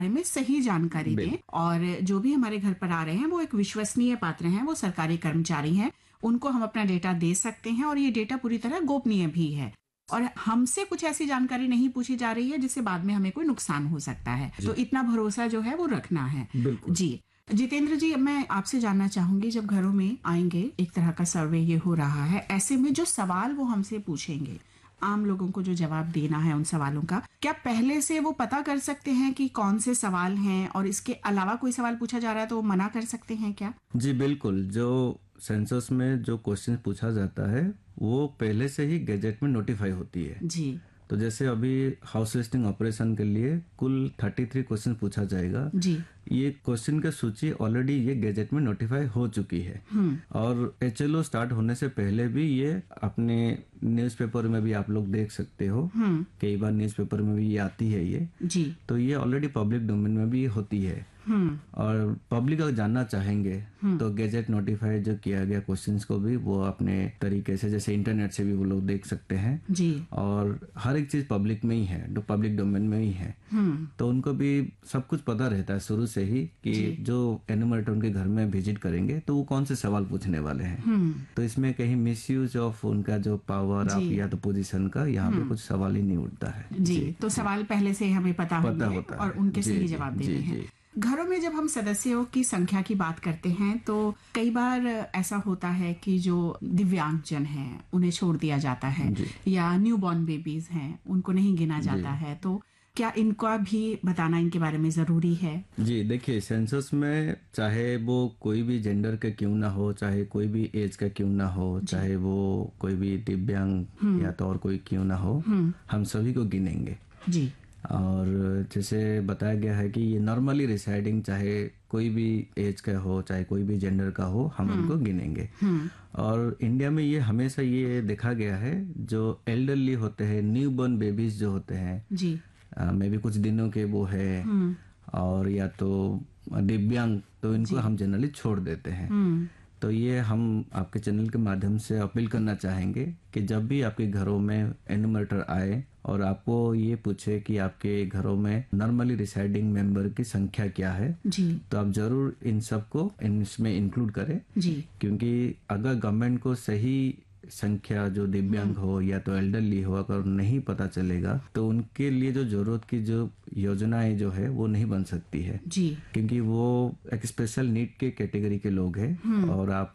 में सही जानकारी दें और जो भी हमारे घर पर आ रहे हैं वो एक विश्वसनीय पात्र हैं, वो सरकारी कर्मचारी हैं, उनको हम अपना डेटा दे सकते हैं और ये डेटा पूरी तरह गोपनीय भी है और हमसे कुछ ऐसी जानकारी नहीं पूछी जा रही है जिससे बाद में हमें कोई नुकसान हो सकता है। तो इतना भरोसा जो है वो रखना है। जी जितेंद्र जी, मैं आपसे जानना चाहूंगी, जब घरों में आएंगे एक तरह का सर्वे ये हो रहा है, ऐसे में जो सवाल वो हमसे पूछेंगे, आम लोगों को जो जवाब देना है उन सवालों का, क्या पहले से वो पता कर सकते हैं कि कौन से सवाल हैं और इसके अलावा कोई सवाल पूछा जा रहा है तो वो मना कर सकते हैं क्या? जी बिल्कुल, जो सेंसस में जो क्वेश्चन पूछा जाता है वो पहले से ही गैजेट में नोटिफाई होती है। जी तो जैसे अभी हाउस लिस्टिंग ऑपरेशन के लिए कुल 33 क्वेश्चन पूछा जाएगा। जी ये क्वेश्चन की सूची ऑलरेडी ये गैजेट में नोटिफाई हो चुकी है और एचएलओ स्टार्ट होने से पहले भी ये अपने न्यूज़पेपर में भी आप लोग देख सकते हो, कई बार न्यूज़पेपर में भी ये आती है ये। जी तो ये ऑलरेडी पब्लिक डोमेन में भी होती है और पब्लिक अगर जानना चाहेंगे तो गैजेट नोटिफाई जो किया गया क्वेश्चंस को भी वो अपने तरीके से, जैसे इंटरनेट से भी वो लोग देख सकते हैं। जी और हर एक चीज पब्लिक में ही है, जो पब्लिक डोमेन में ही है, तो उनको भी सब कुछ पता रहता है शुरू से ही कि जो एनुमरेटर उनके घर में विजिट करेंगे तो वो कौन से सवाल पूछने वाले हैं। तो इसमें कहीं मिसयूज ऑफ उनका जो पावर ऑफ या तो पोजीशन का यहाँ पे कुछ सवाल ही नहीं उठता है। जी तो सवाल पहले से हमें पता होता है है और उनके सही जवाब देने हैं। घरों में जब हम सदस्यों की संख्या की बात करते हैं तो कई बार ऐसा होता है कि जो दिव्यांगजन हैं उन्हें छोड़ दिया जाता है या न्यूबॉर्न बेबीज हैं उनको नहीं गिना जाता है, तो क्या इनका भी बताना इनके बारे में जरूरी है? जी देखिए, सेंसस में चाहे वो कोई भी जेंडर का क्यों ना हो, चाहे कोई भी एज का क्यों ना हो, चाहे वो कोई भी दिव्यांग या तो और कोई क्यों ना हो, हम सभी को गिनेंगे। जी और जैसे बताया गया है कि ये नॉर्मली रिसाइडिंग चाहे कोई भी एज का हो, चाहे कोई भी जेंडर का हो, हम उनको गिनेंगे। और इंडिया में ये हमेशा ये देखा गया है, जो एल्डरली होते हैं, न्यूबॉर्न बेबीज जो होते हैं, जी मे भी कुछ दिनों के वो है और या तो दिव्यांग, तो इनको हम जनरली छोड़ देते हैं। तो ये हम आपके चैनल के माध्यम से अपील करना चाहेंगे कि जब भी आपके घरों में एनुमरेटर आए और आपको ये पूछे कि आपके घरों में नॉर्मली रिसाइडिंग मेंबर की संख्या क्या है, जी तो आप जरूर इन सबको इसमें इंक्लूड करें। जी क्योंकि अगर गवर्नमेंट को सही संख्या जो दिव्यांग हो या तो एल्डरली हो अगर नहीं पता चलेगा तो उनके लिए जो जरूरत की जो योजनाएं जो है वो नहीं बन सकती है। जी क्योंकि वो एक स्पेशल नीड के कैटेगरी के लोग हैं और आप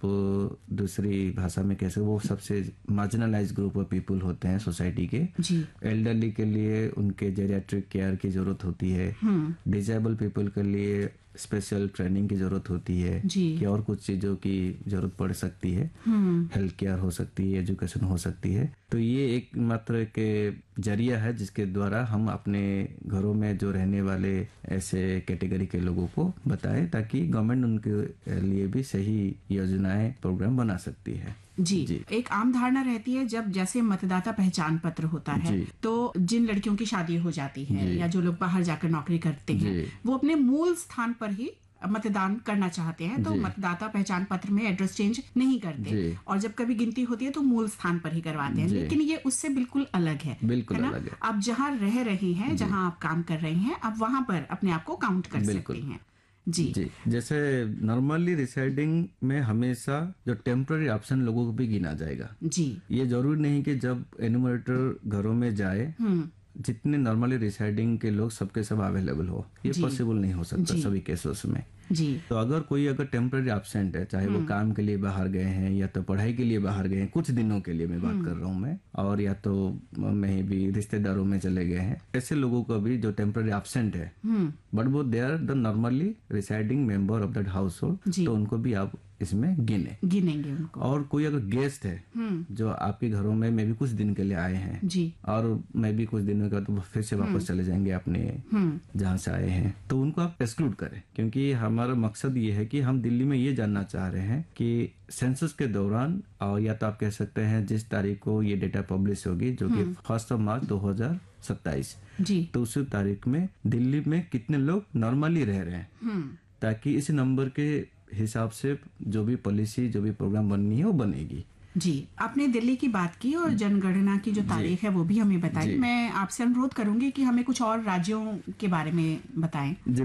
दूसरी भाषा में कैसे वो सबसे मार्जिनलाइज ग्रुप ऑफ पीपल होते हैं सोसाइटी के। जी एल्डरली के लिए उनके जेरियाट्रिक केयर की जरूरत होती है, डिसेबल पीपल के लिए स्पेशल ट्रेनिंग की जरूरत होती है कि और कुछ चीजों की जरूरत पड़ सकती है, हेल्थ केयर हो सकती है, एजुकेशन हो सकती है। तो ये एक मात्र एक जरिया है जिसके द्वारा हम अपने घरों में जो रहने वाले ऐसे कैटेगरी के लोगों को बताएं ताकि गवर्नमेंट उनके लिए भी सही योजनाएं प्रोग्राम बना सकती है। जी एक आम धारणा रहती है जब जैसे मतदाता पहचान पत्र होता है तो जिन लड़कियों की शादी हो जाती है या जो लोग बाहर जाकर नौकरी करते हैं वो अपने मूल स्थान पर ही मतदान करना चाहते हैं तो मतदाता पहचान पत्र में एड्रेस चेंज नहीं करते और जब कभी गिनती होती है तो मूल स्थान पर ही करवाते हैं। लेकिन ये उससे बिल्कुल अलग है, बिल्कुल है अलग है। आप जहाँ रह रही हैं, जहाँ आप काम कर रही हैं, आप वहां पर अपने आप को काउंट कर सकती हैं। जी जैसे नॉर्मली रिसाइडिंग में हमेशा जो टेम्पररी ऑप्शन लोगों को भी गिना जाएगा। जी ये जरूरी नहीं कि जब एनुमरेटर घरों में जाए जितने नॉर्मली रिसाइडिंग के लोग सबके सब अवेलेबल हो, ये पॉसिबल नहीं हो सकता सभी केसेस में। जी तो अगर टेम्पररी एब्सेंट है, चाहे वो काम के लिए बाहर गए हैं या तो पढ़ाई के लिए बाहर गए हैं, कुछ दिनों के लिए मैं बात कर रहा हूँ मैं, और या तो मैं भी रिश्तेदारों में चले गए हैं, ऐसे लोगों को भी जो टेम्पररी एब्सेंट है बट वो they are the normally residing member of that house hold, तो उनको भी आप इसमें गिनेंगे उनको। और कोई अगर गेस्ट है जो आपके घरों में मैं भी कुछ दिन के लिए आए हैं जी और मैं भी कुछ दिनों के बाद फिर से वापस चले जाएंगे अपने जहाँ से आए हैं, तो उनको आप एक्सक्लूड करें। क्योंकि हमारा मकसद ये है कि हम दिल्ली में ये जानना चाह रहे हैं कि सेंसस के दौरान, और या तो आप कह सकते हैं जिस तारीख को ये डेटा पब्लिश होगी जो कि 1 मार्च 2027, तो उसी तारीख में दिल्ली में कितने लोग नॉर्मली रह रहे हैं, ताकि इस नंबर के हिसाब से जो भी पॉलिसी जो भी प्रोग्राम बननी है वो बनेगी। जी, आपने दिल्ली की बात की और जनगणना की जो तारीख है वो भी हमें बताई। मैं आपसे अनुरोध करूंगी कि हमें कुछ और राज्यों के बारे में बताएं।